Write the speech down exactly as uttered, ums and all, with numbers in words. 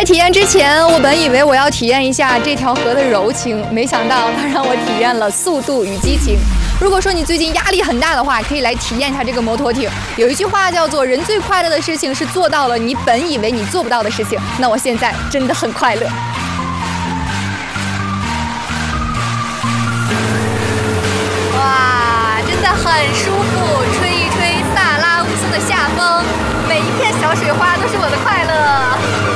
在体验之前，我本以为我要体验一下这条河的柔情，没想到它让我体验了速度与激情。如果说你最近压力很大的话，可以来体验一下这个摩托艇。有一句话叫做“人最快乐的事情是做到了你本以为你做不到的事情”。那我现在真的很快乐。哇，真的很舒服，吹一吹萨拉乌斯的夏风，每一片小水花都是我的快乐。